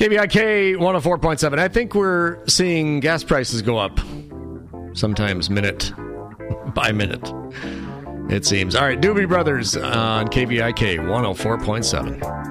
KVIK 104.7. I think we're seeing gas prices go up sometimes minute by minute, it seems. All right, Doobie Brothers on KVIK 104.7.